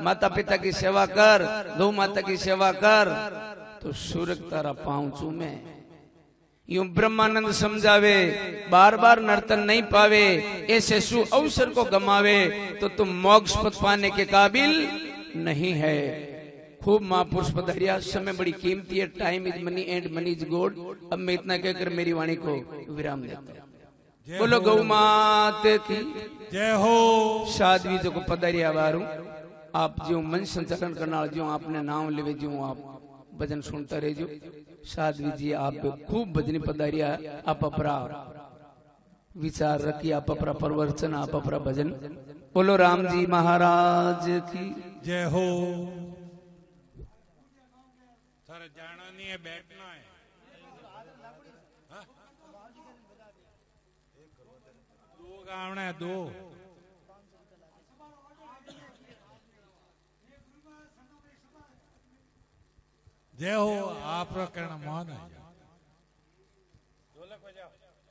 माता पिता की सेवा कर, गौ माता की सेवा कर, तो सूरज तारा पांव चूमे। यूं ब्रह्मानंद समझावे, बार बार नर्तन नहीं पावे, ऐसे सु अवसर को गमावे तो तुम मोक्ष पद पाने के काबिल नहीं है। खूब महापुरुष पधारिया, समय बड़ी कीमती है, time is money and money is God. अब मैं इतना कहकर मेरी वाणी को विराम देता हूँ। बोलो गौ माता की जय हो। साध्वी जो को पधारिया बारू, आप जो मन संचालन करना, जो आपने नाम लेवे, जो आप भजन सुनता रहे, जो साध्वी जी आप खूब भजनी पधारिया, आप अपरा विचार रखिए, आप अपरा प्रवचन, आप अपरा भजन। बोलो राम जी महाराज की जय हो। सर जाना नहीं है, बैठना है। दो गावना है, दो। जय हो। आप कहना मान है। ढोलक बजाओ।